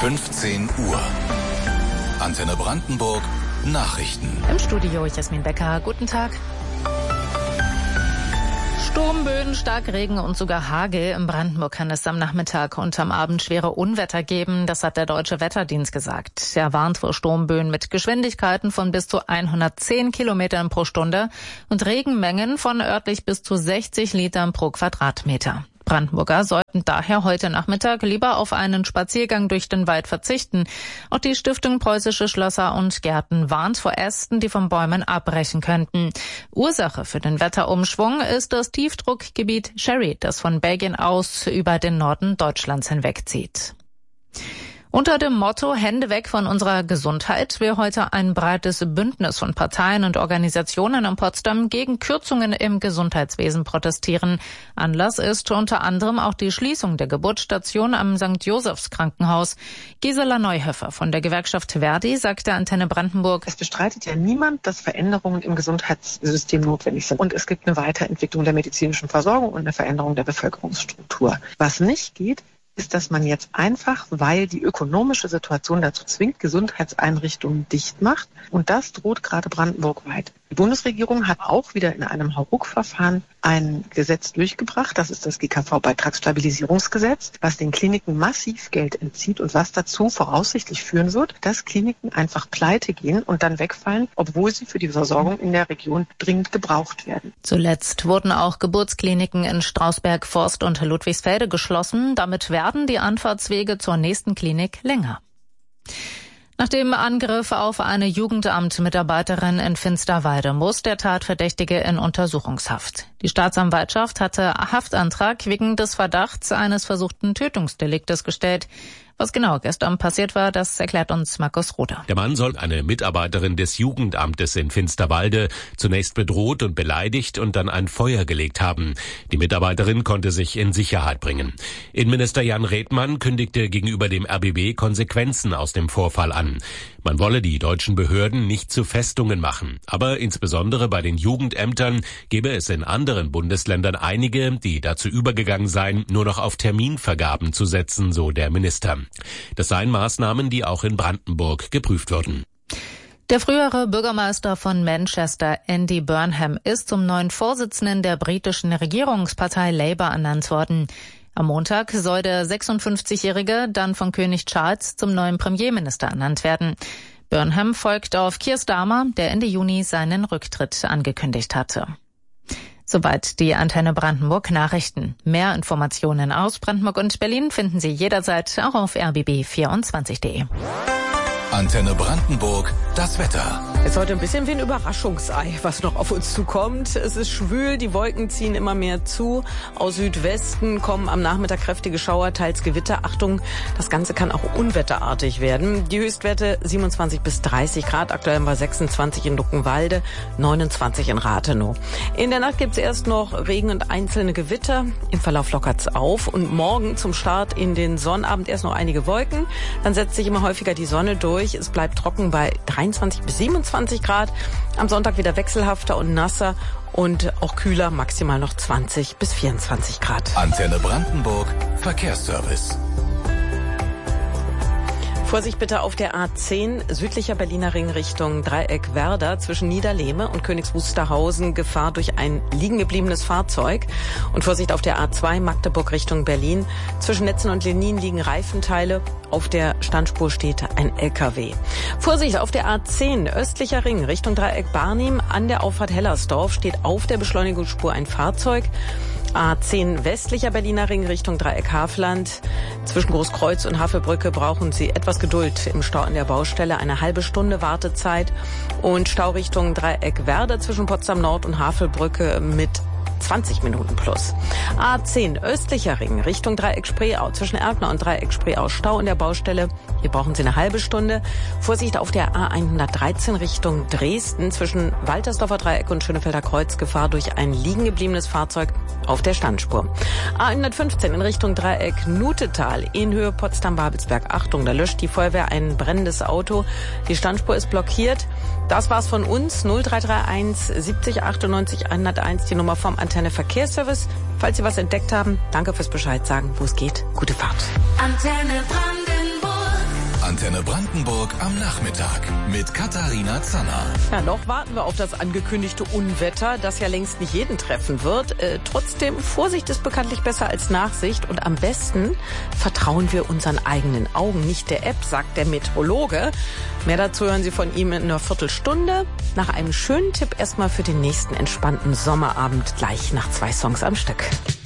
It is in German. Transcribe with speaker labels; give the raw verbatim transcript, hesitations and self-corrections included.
Speaker 1: fünfzehn Uhr. Antenne Brandenburg Nachrichten.
Speaker 2: Im Studio Jasmin Becker. Guten Tag. Sturmböen, Starkregen und sogar Hagel. In Brandenburg kann es am Nachmittag und am Abend schwere Unwetter geben. Das hat der Deutsche Wetterdienst gesagt. Er warnt vor Sturmböen mit Geschwindigkeiten von bis zu hundertzehn Kilometern pro Stunde und Regenmengen von örtlich bis zu sechzig Litern pro Quadratmeter. Brandenburger sollten daher heute Nachmittag lieber auf einen Spaziergang durch den Wald verzichten. Auch die Stiftung Preußische Schlösser und Gärten warnt vor Ästen, die von Bäumen abbrechen könnten. Ursache für den Wetterumschwung ist das Tiefdruckgebiet Sherry, das von Belgien aus über den Norden Deutschlands hinwegzieht. Unter dem Motto Hände weg von unserer Gesundheit will heute ein breites Bündnis von Parteien und Organisationen in Potsdam gegen Kürzungen im Gesundheitswesen protestieren. Anlass ist unter anderem auch die Schließung der Geburtsstation am Sankt Josephs Krankenhaus. Gisela Neuhöfer von der Gewerkschaft Verdi sagte Antenne Brandenburg:
Speaker 3: Es bestreitet ja niemand, dass Veränderungen im Gesundheitssystem notwendig sind. Und es gibt eine Weiterentwicklung der medizinischen Versorgung und eine Veränderung der Bevölkerungsstruktur. Was nicht geht, ist, dass man jetzt einfach, weil die ökonomische Situation dazu zwingt, Gesundheitseinrichtungen dicht macht. Und das droht gerade brandenburgweit. Die Bundesregierung hat auch wieder in einem Hauruck-Verfahren ein Gesetz durchgebracht. Das ist das G K V-Beitragsstabilisierungsgesetz, was den Kliniken massiv Geld entzieht und was dazu voraussichtlich führen wird, dass Kliniken einfach pleite gehen und dann wegfallen, obwohl sie für die Versorgung in der Region dringend gebraucht werden.
Speaker 2: Zuletzt wurden auch Geburtskliniken in Strausberg, Forst und Ludwigsfelde geschlossen. Damit werden die Anfahrtswege zur nächsten Klinik länger. Nach dem Angriff auf eine Jugendamtmitarbeiterin in Finsterwalde muss der Tatverdächtige in Untersuchungshaft. Die Staatsanwaltschaft hatte Haftantrag wegen des Verdachts eines versuchten Tötungsdeliktes gestellt. Was genau gestern passiert war, das erklärt uns Markus Roder.
Speaker 4: Der Mann soll eine Mitarbeiterin des Jugendamtes in Finsterwalde zunächst bedroht und beleidigt und dann ein Feuer gelegt haben. Die Mitarbeiterin konnte sich in Sicherheit bringen. Innenminister Jan Redmann kündigte gegenüber dem R B B Konsequenzen aus dem Vorfall an. Man wolle die deutschen Behörden nicht zu Festungen machen. Aber insbesondere bei den Jugendämtern gebe es in anderen Bundesländern einige, die dazu übergegangen seien, nur noch auf Terminvergaben zu setzen, so der Minister. Das seien Maßnahmen, die auch in Brandenburg geprüft würden.
Speaker 2: Der frühere Bürgermeister von Manchester, Andy Burnham, ist zum neuen Vorsitzenden der britischen Regierungspartei Labour ernannt worden. Am Montag soll der sechsundfünfzigjährige dann von König Charles zum neuen Premierminister ernannt werden. Burnham folgt auf Keir Starmer, der Ende Juni seinen Rücktritt angekündigt hatte. Soweit die Antenne Brandenburg Nachrichten. Mehr Informationen aus Brandenburg und Berlin finden Sie jederzeit auch auf r b b vierundzwanzig punkt de.
Speaker 1: Antenne Brandenburg, das Wetter.
Speaker 5: Es ist heute ein bisschen wie ein Überraschungsei, was noch auf uns zukommt. Es ist schwül, die Wolken ziehen immer mehr zu. Aus Südwesten kommen am Nachmittag kräftige Schauer, teils Gewitter. Achtung, das Ganze kann auch unwetterartig werden. Die Höchstwerte siebenundzwanzig bis dreißig Grad. Aktuell haben wir sechsundzwanzig in Luckenwalde, neunundzwanzig in Rathenow. In der Nacht gibt es erst noch Regen und einzelne Gewitter. Im Verlauf lockert es auf. Und morgen zum Start in den Sonnabend erst noch einige Wolken. Dann setzt sich immer häufiger die Sonne durch. Es bleibt trocken bei dreiundzwanzig bis siebenundzwanzig Grad. Am Sonntag wieder wechselhafter und nasser und auch kühler, maximal noch zwanzig bis vierundzwanzig Grad.
Speaker 1: Antenne Brandenburg, Verkehrsservice.
Speaker 5: Vorsicht bitte auf der A zehn, südlicher Berliner Ring Richtung Dreieck Werder zwischen Niederlehme und Königs Wusterhausen, Gefahr durch ein liegen gebliebenes Fahrzeug. Und Vorsicht auf der A zwei, Magdeburg Richtung Berlin. Zwischen Netzen und Lenin liegen Reifenteile. Auf der Standspur steht ein L K W. Vorsicht auf der A zehn, östlicher Ring Richtung Dreieck Barnim. An der Auffahrt Hellersdorf steht auf der Beschleunigungsspur ein Fahrzeug. A zehn westlicher Berliner Ring Richtung Dreieck Hafland. Zwischen Großkreuz und Havelbrücke brauchen Sie etwas Geduld im Stau an der Baustelle. Eine halbe Stunde Wartezeit. Und Stau Richtung Dreieck Werder zwischen Potsdam Nord und Havelbrücke mit zwanzig Minuten plus. A zehn östlicher Ring Richtung Dreieck Spreeau. Zwischen Erkner und Dreieck Spreeau Stau in der Baustelle. Hier brauchen Sie eine halbe Stunde. Vorsicht auf der A hundertdreizehn Richtung Dresden. Zwischen Waltersdorfer Dreieck und Schönefelder Kreuz. Gefahr durch ein liegen gebliebenes Fahrzeug auf der Standspur. A hundertfünfzehn in Richtung Dreieck Nutetal. In Höhe Potsdam-Babelsberg. Achtung, da löscht die Feuerwehr ein brennendes Auto. Die Standspur ist blockiert. Das war's von uns. null drei drei eins siebzig achtundneunzig hunderteins, die Nummer vom Antenne Verkehrsservice. Falls Sie was entdeckt haben, danke fürs Bescheid sagen, wo es geht. Gute Fahrt.
Speaker 6: Antenne Brandenburg.
Speaker 1: Antenne Brandenburg am Nachmittag mit Katharina Zanner.
Speaker 5: Ja, noch warten wir auf das angekündigte Unwetter, das ja längst nicht jeden treffen wird. Äh, trotzdem, Vorsicht ist bekanntlich besser als Nachsicht und am besten vertrauen wir unseren eigenen Augen, nicht der App, sagt der Meteorologe. Mehr dazu hören Sie von ihm in einer Viertelstunde. Nach einem schönen Tipp erstmal für den nächsten entspannten Sommerabend gleich nach zwei Songs am Stück.